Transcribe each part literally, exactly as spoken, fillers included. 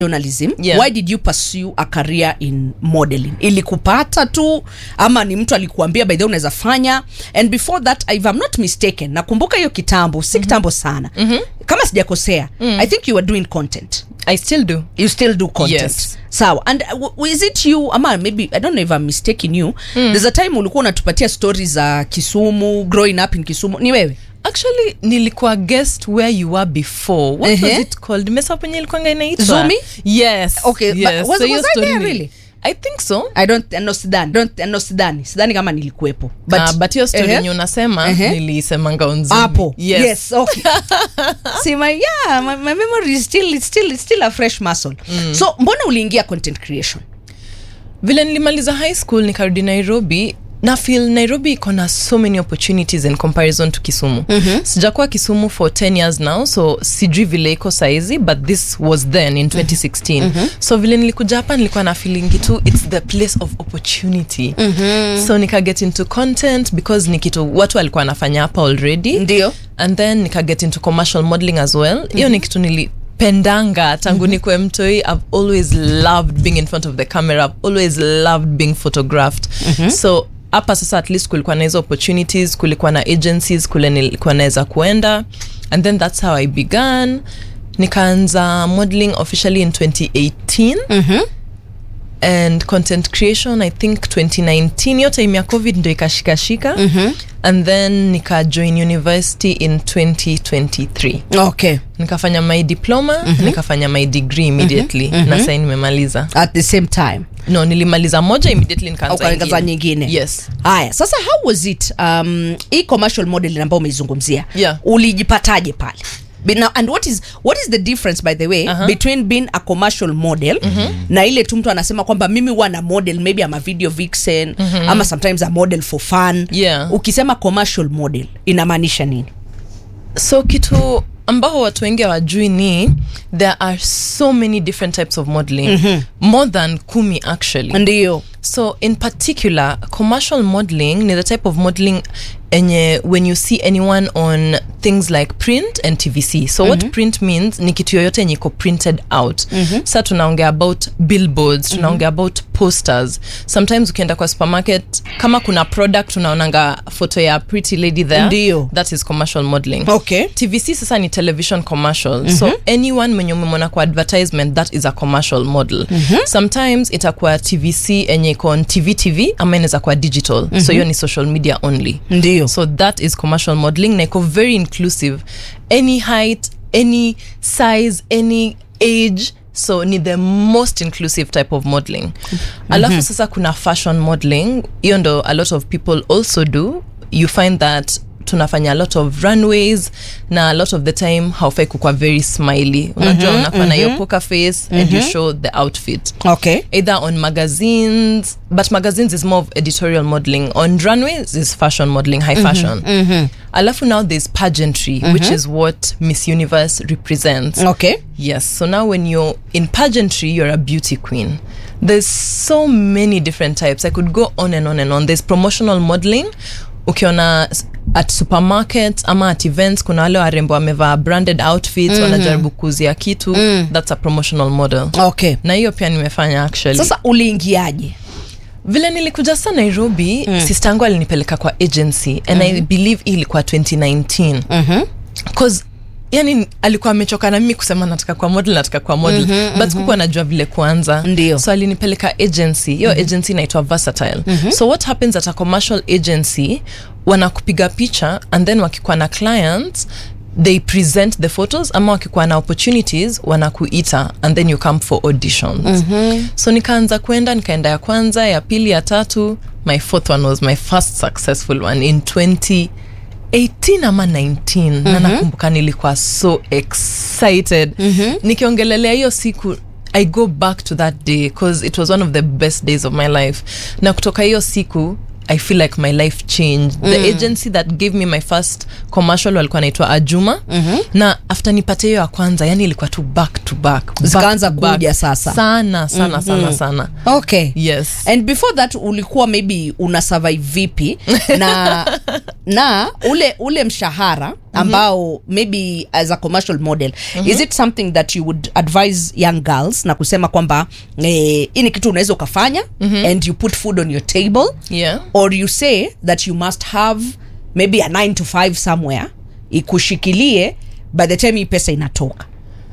journalism, yeah. Why did you pursue a career in modeling? Ilikupata tu ama ni mtu alikuambia by the way unaweza fanya? And before that, if I'm not mistaken, nakumbuka hiyo kitambo, si kitambo mm-hmm. sana. Mm-hmm. Kama sijakosea, mm. I think you were doing content. I still do. You still do content. Yes. Sawa. And uh, w- is it you, ama maybe, I don't know if I'm mistaking you, mm. there's a time ulikuwa unatupatia stories za uh, Kisumu, growing up in Kisumu. Ni wewe? Actually, nilikuwa guest where you were before. What uh-huh. was it called? Mesa penye ilikuwa inaitwa? Zumi? Yes. Okay. Yes. But was, so was I there really? I think so. I don't know sidani. Don't know sidani. Sidani kama nilikuepo. But uh, but your story uh-huh. yenye unasema uh-huh. nilisemanga Nzumi. Apo. Yes. Yes. Okay. See my yeah, my, my memory is still it's still it's still a fresh muscle. Mm. So mbona uliingia content creation? Vile nilimaliza high school nikarudi Nairobi. Na feel Nairobi iko so many opportunities in comparison to Kisumu. Mm-hmm. Sijakuwa Kisumu for ten years now, so sijui vile iko saizi, but this was then in twenty sixteen. Mm-hmm. So vile nilikuja hapa nilikuwa na feeling itu it's the place of opportunity. Mm-hmm. So nika get into content because ni kitu watu walikuwa wanafanya hapa already. Ndio. And then nika get into commercial modeling as well. Hiyo mm-hmm. ni kitu nili pendanga tangu mm-hmm. nikwe mtoi. I've always loved being in front of the camera. I've always loved being photographed. Mm-hmm. So hapa sasa at least kulikuwa na hizo opportunities, kulikuwa na agencies kule nilikuwa naweza kuenda, and then that's how I began. Nikaanza modeling officially in twenty eighteen. Mhm. And content creation I think twenty nineteen. Yo time ya COVID ndo ikashikashika. Mhm. And then nika join university in twenty twenty-three. Okay. Nikafanya my diploma, mm-hmm. nikafanya my degree immediately. Mm-hmm. Na sasa nimemaliza. At the same time. No, nilimaliza moja immediately nikaanza okay, nyingine. nyingine. Yes. Haya, sasa how was it um e commercial modeling ambayo umeizungumzia? Yeah. Ulijipataje pale? Now, and what is what is the difference by the way uh-huh. between being a commercial model mm-hmm. na ile tu mtu anasema kwamba mimi wana model, maybe I'm a video vixen mm-hmm. ama sometimes a model for fun. Yeah. Ukisema commercial model inamaanisha nini? So kitu ambao watu wengi hawajui ni there are so many different types of modeling. Mm-hmm. More than kumi actually. Ndio. So in particular, commercial modeling ni the type of modeling enye when you see anyone on things like print and T V C. So mm-hmm. what print means ni kitu yoyote yenye iko printed out. Mm-hmm. Sa tunaongea about billboards, tunaongea mm-hmm. about posters. Sometimes ukienda kwa supermarket, kama kuna product unaonanga photo ya pretty lady there. Ndio. That is commercial modeling. Okay. T V C sasa ni television commercial. Mm-hmm. So anyone mwenye umemona kwa advertisement, that is a commercial model. Mm-hmm. Sometimes itakuwa T V C enye iko on T V T V ama inaweza kuwa digital. Mm-hmm. So hiyo ni social media only. Ndio. So that is commercial modeling. Na iko very inclusive. Any height, any size, any age. So ni the most inclusive type of modeling. Mm-hmm. Alafu sasa kuna fashion modeling. Hiyo ndo a lot of people also do. You find that tunafanya a lot of runways na a lot of the time haufai kukua very smiley. Unajua mm-hmm, unafanya mm-hmm. your poker face mm-hmm. and you show the outfit. Okay. Either on magazines, but magazines is more of editorial modeling. On runways is fashion modeling, high mm-hmm, fashion. Mm-hmm. Alafu now there's pageantry, mm-hmm. which is what Miss Universe represents. Okay. Yes. So now when you're in pageantry, you're a beauty queen. There's so many different types. I could go on and on and on. There's promotional modeling. Ukiona at supermarkets ama at events kuna wale warembo wamevaa branded outfits, mm-hmm. wanajaribu kuzia kitu. Mm. That's a promotional model. Okay. Na hiyo pia nimefanya actually. Sasa uliingiaje? Vile nilikuja sana Nairobi, mm. sister yangu alinipeleka kwa agency and mm-hmm. I believe ilikuwa twenty nineteen. Mhm. Cause yani alikuwa amechoka na mimi kusema nataka kwa model nataka kwa model mm-hmm, but sikuwa mm-hmm. najua vile kuanza. Ndio. So alinipeleka agency. Hiyo mm-hmm. agency inaitwa Versatile. Mm-hmm. So what happens at a commercial agency, wanakupiga picha and then wakikuwa na clients they present the photos ama wakikuwa na opportunities wanakuita and then you come for auditions. Mm-hmm. So nikaanza kwenda, nikaenda ya kwanza, ya pili, ya tatu. My fourth one was my first successful one in twenty eighteen ama nineteen. Mm-hmm. Na nakumbuka nilikuwa so excited. Mm-hmm. Nikiongelelea hiyo siku I go back to that day because it was one of the best days of my life. Na kutoka hiyo siku I feel like my life changed. Mm. The agency that gave me my first commercial walikuwa naitwa Ajuma. Mm-hmm. Na after nipate hiyo ya kwanza, yani ilikuwa tu back to back. Zikaanza kuja sasa. Sana, sana, mm-hmm. sana, sana. Okay. Yes. And before that ulikuwa maybe una survive vipi? Na na ule ule mshahara ambao mm-hmm. maybe as a commercial model mm-hmm. is it something that you would advise young girls na kusema kwamba eh, ini kitu unaweza ukafanya mm-hmm. and you put food on your table yeah. or you say that you must have maybe a nine to five somewhere ikushikilie by the time hii pesa inatoka?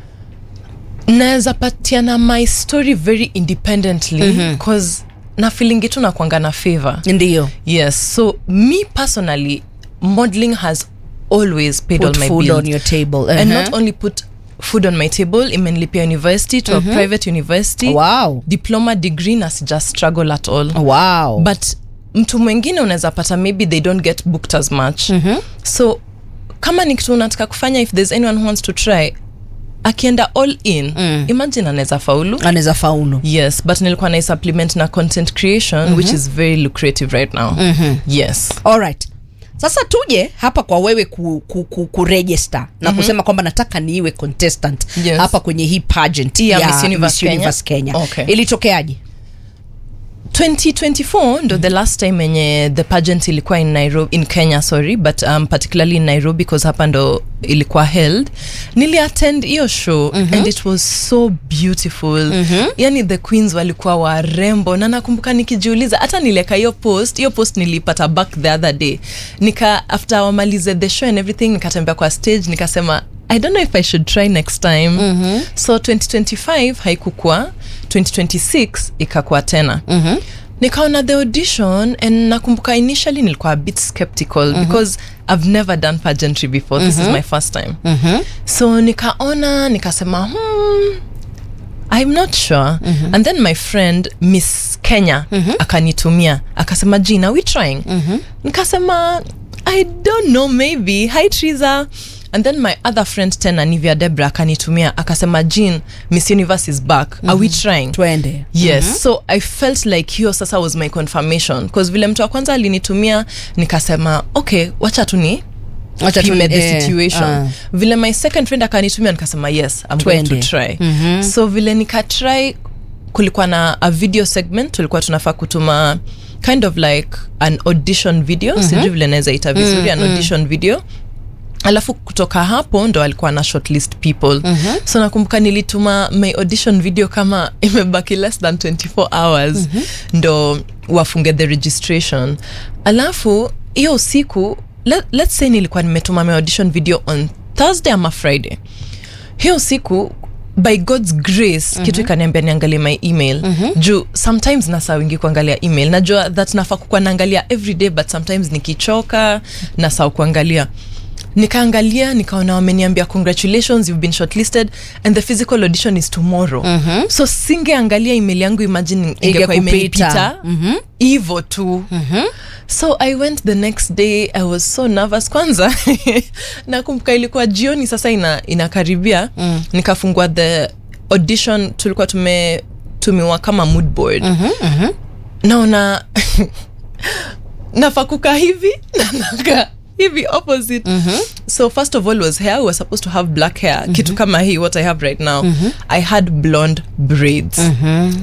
Naweza patiana my story very independently because mm-hmm. na feeling itu na kuanga na favor. Ndiyo. Yes, so me personally, modeling has always paid put all my food bills on your table uh-huh. and not only put food on my table, imenilipia university to mm-hmm. a private university. Wow. Diploma degree na sija struggle at all. Wow. But mtu mwingine unaweza pata maybe they don't get booked as much. Mm-hmm. So kama ni kitu unataka kufanya, if there's anyone who wants to try, akienda all in, mm. imagine anaweza faulu. Anaweza faulu. Yes, but nilikuwa na supplement na content creation mm-hmm. which is very lucrative right now. Mm-hmm. Yes. All right. Sasa tuje hapa kwa wewe ku, ku, ku, ku register na mm-hmm. kusema kwamba nataka niwe contestant yes. hapa kwenye hii pageant yeah, ya Miss Universe, Miss Universe Kenya. Kenya. Okay. Ilitokeaje? twenty twenty-four ndo the last time enye the pageant ilikuwa in Nairobi, in Kenya sorry, but um, particularly in Nairobi because hapa ndo ilikuwa held. Nili attend iyo show mm-hmm. and it was so beautiful. Mm-hmm. Yani the queens walikuwa warembo na nakumbuka nikijiuliza hata nileka iyo post, iyo post nilipata back the other day. Nika after wamalize the show and everything nikatembea kwa stage nikasema I don't know if I should try next time. Mm-hmm. So twenty twenty-five haikukua, twenty twenty-six ikakuwa tena. Mm-hmm. Nikaona the audition and nakumbuka initially nilikuwa a bit skeptical mm-hmm. because I've never done pageantry before. Mm-hmm. This is my first time. Mm-hmm. So nikaona nikasema hmm I'm not sure. Mm-hmm. And then my friend Miss Kenya mm-hmm. akanitumia akasema Jean, are we trying? Mm-hmm. Nikasema I don't know, maybe. Hi Triza. And then my other friend tena Nivia Debra akanitumia akasema Jean, Miss Universe is back. Mm-hmm. Are we trying? Twende. Yes. Mm-hmm. So I felt like hiyo sasa was my confirmation because vile mtu wa kwanza alinitumia nikasema okay, wacha tu ni wacha tu the eh, situation. Uh. Vile my second friend akanitumia nikasema yes, I'm Twende. going to try. Mm-hmm. So vile nika try, kulikuwa na a video segment tulikuwa tunafaa kutuma kind of like an audition video. Mm-hmm. Sijui vile naweza ita vizuri. Mm-hmm. An audition video. Alafu kutoka hapo ndo alikuwa na shortlist people. Mm-hmm. So nakumbuka nilituma my audition video kama imebaki less than twenty-four hours. Mm-hmm. Ndo wafunge the registration. Alafu hiyo usiku let, let's say nilikuwa nimetuma my audition video on Thursday ama Friday. Hiyo usiku by God's grace mm-hmm. kitu ikaniambia niangalie my email. Mm-hmm. Juu sometimes nasa wingi kuangalia email. Najua that nafaa kuwa naangalia every day but sometimes nikichoka nasa kuangalia. Nikaangalia nikaona wameniambia congratulations, you've been shortlisted and the physical audition is tomorrow. Mm-hmm. So singeangalia email yangu, imagine ingekuwa imenipita hivyo mm-hmm. tu. Mm-hmm. So I went the next day. I was so nervous kwanza. Nakumbuka ilikuwa jioni sasa ina inakaribia. Mm. Nikafungua the audition, tulikuwa tume tumewa kama mood board. Mm-hmm. Mm-hmm. Naona nafakuka hivi na naka hivi opposite. Mm-hmm. So first of all was hair. We were supposed to have black hair. Mm-hmm. Kitu kama hii what I have right now. Mm-hmm. I had blonde braids. Mm-hmm.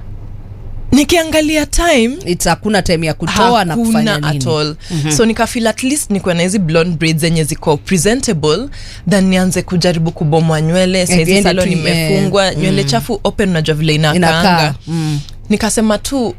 Nikiangalia time, it's hakuna time ya kutoa na kufanya nini at all. Mm-hmm. So nikafeel at least niko na hizi blonde braids zenye ziko presentable than nianze kujaribu kubomwa nywele. Sasa salon nimefungwa, yeah. Nywele mm. chafu open, unajua vile inakaanga. Mm. Nikasema tu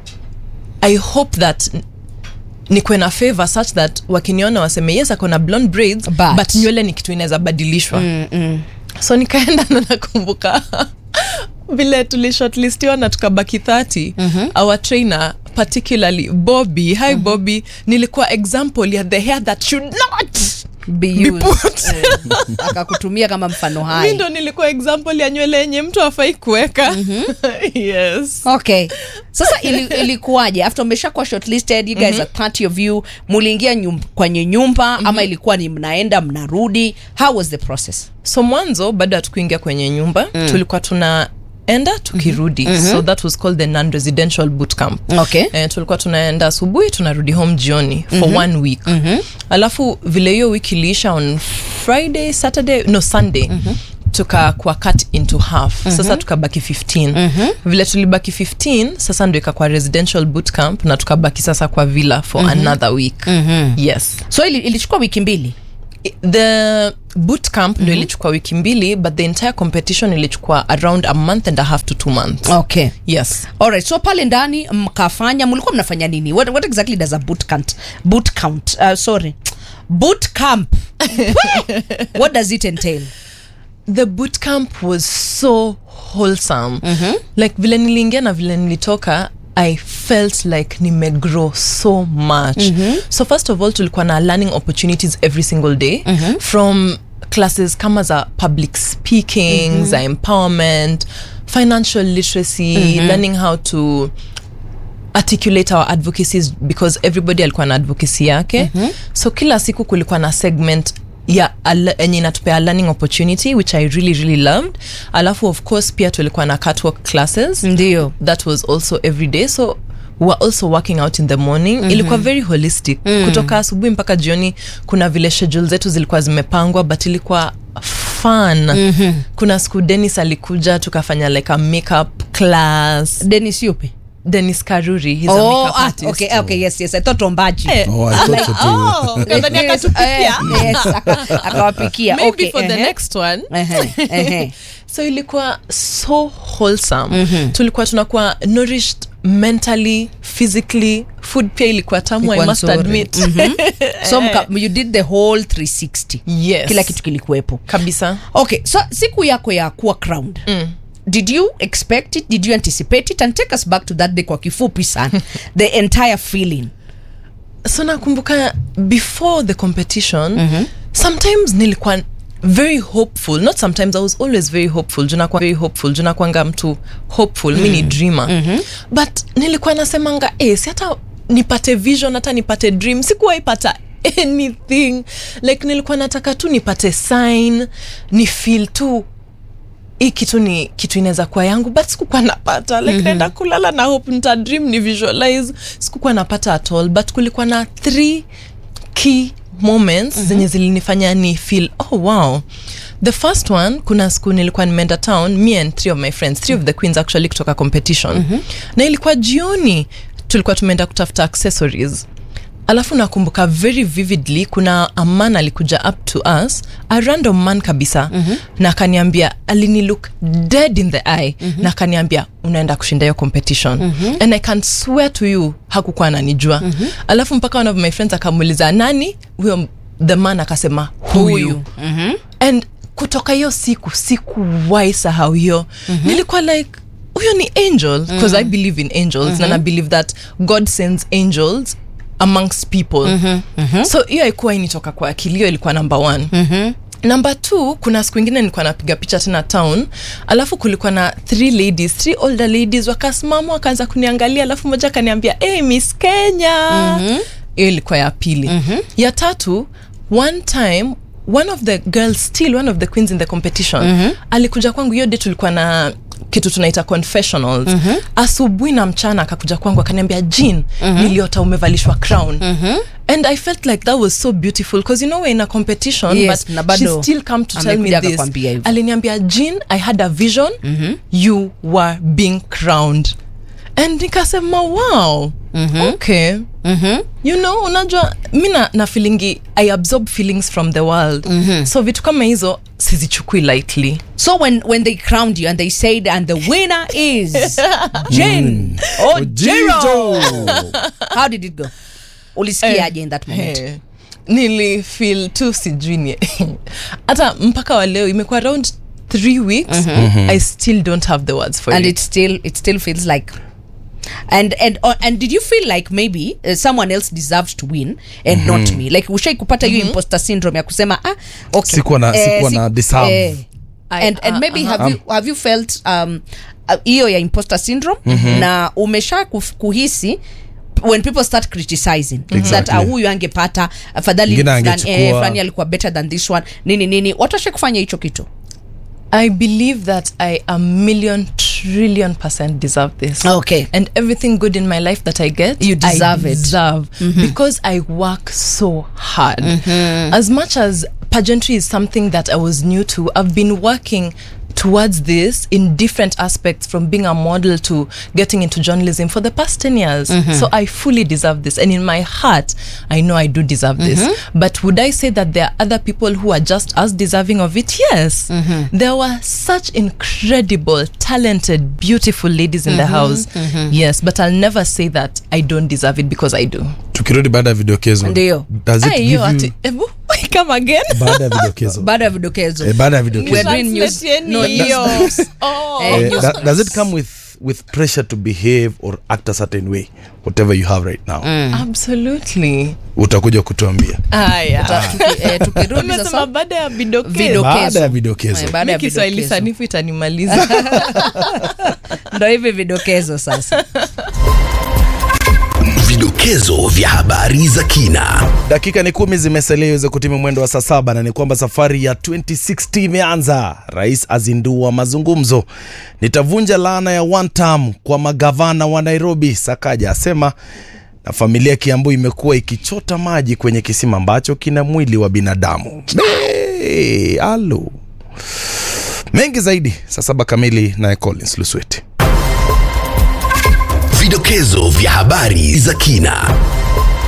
I hope that nikuwe na favor such that wakiniona waseme yes akona blonde braids but, but nywele ni kitu inaweza badilishwa. Mm, mm. So nikaenda na nakumbuka vile tuli shortlistiwa na tukabaki thirty. Mm-hmm. Our trainer particularly Bobby, hi mm-hmm. Bobby, nilikuwa example ya the hair that should not be, be put. Uh, akakutumia kama mfano hai. Mimi ndo nilikuwa example ya nywele yenye mtu hafai kuweka. Mm-hmm. Yes. Okay. Sasa ili, ilikuwaje after umeshakuwa shortlisted, you guys mm-hmm. are thirty of you, muliingia nyum, kwenye nyumba mm-hmm. ama ilikuwa ni mnaenda mnarudi? How was the process? So mwanzo bado hatukuingia kwenye nyumba. Mm. Tulikuwa tuna enda tukirudi. Mm-hmm. So that was called the non-residential boot camp. Okay. Eh, tulikuwa tunaenda asubuhi tunarudi home jioni for mm-hmm. one week. Mm-hmm. Alafu vile hiyo wiki iliisha on Friday, Saturday, no Sunday. Mm-hmm. tukakuwa cut into half. Mm-hmm. Sasa tukabaki fifteen. Mm-hmm. Vile tulibaki fifteen, sasa ndio ikakuwa residential bootcamp na tukabaki sasa kwa villa for mm-hmm. another week. Mm-hmm. Yes. So ili, ilichukua wiki mbili. The bootcamp mm-hmm. ndio ilichukua wiki mbili, but the entire competition ilichukua around a month and a half to two months. Okay. Yes. Alright, so pale ndani mkafanya, mlikuwa mnafanya nini? What, what exactly does a bootcamp bootcamp uh, sorry. Bootcamp. What does it entail? The bootcamp was so wholesome. Mm-hmm. Like vile niliingia na vile nilitoka, I felt like nimegrow so much. Mm-hmm. So first of all, tulikuwa na learning opportunities every single day. Mm-hmm. From classes kama za public speaking, mm-hmm. za empowerment, financial literacy, mm-hmm. learning how to articulate our advocacies, because everybody alikuwa na advocacy yake. Mm-hmm. So kila siku kulikuwa na segment ya enye inatupea learning opportunity, which I really really loved. Alafu of course pia tulikuwa na catwalk classes. Ndio. That was also every day. So we were also working out in the morning. Mm-hmm. Ilikuwa very holistic. Mm-hmm. Kutoka asubuhi mpaka jioni kuna vile schedule zetu zilikuwa zimepangwa, but ilikuwa fun. Mm-hmm. Kuna siku Dennis alikuja tukafanya like a makeup class. Dennis yupi? Dennis Karuri, he's oh, a makeup ah, artist. Okay, okay, yes, yes. I thought Ombaji. Eh. Oh, I thought so too. Oh, kadhani akatupikia. Yes, akawapikia. Maybe Okay, for uh-huh. the next one. Uh-huh, uh-huh. So ilikuwa so wholesome. Mm-hmm. Tulikuwa tunakuwa nourished mentally, physically. Food pia ilikuwa tamu, I must nzuri. admit. Mm-hmm. So mka, you did the whole three sixty. Yes. Kila kitu kilikuwepo. Kabisa. Okay, so siku yako ya kuwa crowned. Mm. Did you expect it? Did you anticipate it? And take us back to that day kwa kifupi sana. The entire feeling. So nakumbuka before the competition, mm-hmm. sometimes nilikuwa very hopeful. Not sometimes, I was always very hopeful. Juna kwa very hopeful. Juna kwanga mtu hopeful. Mm-hmm. Mini dreamer. Mm-hmm. But nilikuwa nasemanga, eh, si hata nipate vision, hata nipate dream. Sikuwa ipata anything. Like nilikuwa nataka tu nipate sign, ni feel tu hii kitu ni kitu inaweza kuwa yangu, but sikukuwa napata. Like mm-hmm. naenda kulala na hope nita dream, ni visualize. Sikukuwa napata at all. But kulikuwa na three key moments mm-hmm. zenye zilinifanya ni feel, oh wow. The first one, kuna siku nilikuwa nimeenda town, me and three of my friends, three of the queens actually kutoka competition. Mm-hmm. Na ilikuwa jioni, tulikuwa tumeenda kutafuta accessories. Alafu nakumbuka very vividly, kuna a man alikuja up to us, a random man kabisa. Mm-hmm. Na kaniambia, alini look dead in the eye. Mm-hmm. Na kaniambia, unaenda kushinda hiyo competition. Mm-hmm. And I can swear to you, hakukuwa ananijua. Mm-hmm. Alafu mpaka one of my friends akamuuliza nani? Huyo the man akasema huyu. Mm-hmm. And kutoka hiyo siku, sikuwahi sahau hiyo. Mm-hmm. Nilikuwa like, huyo ni angel. Because mm-hmm. I believe in angels. Mm-hmm. And I believe that God sends angels amongst people. Mm-hmm, mm-hmm. So hiyo haikuwa initoka kwa akili, hiyo ilikuwa number one. Mm-hmm. Number two, kuna siku ingine nilikuwa napiga picha tena town, alafu kulikuwa na three ladies, three older ladies, wakasimama wakaanza kuniangalia, alafu moja kaniambia, hey, Miss Kenya. Mm-hmm. Hiyo ilikuwa ya pili. Mm-hmm. Ya tatu, one time, one of the girls, still one of the queens in the competition, mm-hmm. alikuja kwangu. Hiyo day tulikuwa na kitu tunaita confessionals. Mm-hmm. Asubuhi na mchana akakuja kwangu akaniambia, Jean, mm-hmm. niliota umevalishwa crown. Mm-hmm. And I felt like that was so beautiful, because you know we're in a competition. Yes, but she still come to tell me this. Aliniambia, Jean, I had a vision. Mm-hmm. You were being crowned. And nikasema, wow. Mm-hmm. Okay. Mm-hmm. You know, unajua mina na feelingi, I absorb feelings from the world. Mm-hmm. So vitu kama hizo sizichukui lightly. So when when they crowned you and they said, and the winner is Jane Ojiro, how did it go? Ulisikia aje in that moment? Hey. Nili feel tu sijui. Hata mpaka wa leo imekuwa around three weeks. Mm-hmm. Mm-hmm. I still don't have the words for and it. And it still it still feels like, and and uh, and did you feel like maybe uh, someone else deserves to win and mm-hmm. not me? Like ushai kupata hiyo mm-hmm. imposter syndrome ya kusema, ah, okay, sikuwa na eh, sikuwa na deserve. Eh, and and maybe uh, uh, have um, you have you felt um hiyo uh, ya imposter syndrome? Mm-hmm. Na umesha kuhisi when people start criticizing, mm-hmm. that uh, huyu angepata afadhali fulani alikuwa better than this one, nini nini, watu washe kufanya hicho kitu? I believe that I a million trillion percent deserve this. Okay. And everything good in my life that I get, you deserve I it. deserve. Mm-hmm. Because I work so hard. Mm-hmm. As much as pageantry is something that I was new to. I've been working towards this in different aspects, from being a model to getting into journalism for the past ten years. Mm-hmm. So I fully deserve this, and in my heart I know I do deserve mm-hmm. this. But would I say that there are other people who are just as deserving of it? Yes. Mm-hmm. There were such incredible, talented, beautiful ladies in mm-hmm. the house. Mm-hmm. Yes, but I'll never say that I don't deserve it, because I do. Tukirudi baada ya vidokezo, ndio does it Ay, give yo, you ati, ebu, come again. baada ya vidokezo baada ya vidokezo eh, baada ya vidokezo we're doing news. No, Yo. Oh. eh, da, does it come with with pressure to behave or act a certain way, whatever you have right now? Mm. Absolutely. Utakuja kutuambia Haya. Tuki- eh, tukirudi Umesema sasa baada ya vidokezo. Vidokezo. baada ya vidokezo Eh, baada ya Mimi Kiswahili vidokezo. sanifu itanimaliza. ndo hivi vidokezo sasa. Vidokezo vya habari za kina. Dakika ni kumi zimesalia iweze kutimu mwendo wa saa saba, na ni kwamba safari ya twenty sixty imeanza. Rais azindua mazungumzo. Nitavunja laana ya one term kwa magavana wa Nairobi, Sakaja asema. Na familia Kiambu imekuwa ikichota maji kwenye kisima ambacho kina mwili wa binadamu. Hey, alo. Mengi zaidi saa saba kamili na Collins Lusweti. Vidokezo vya habari za kina.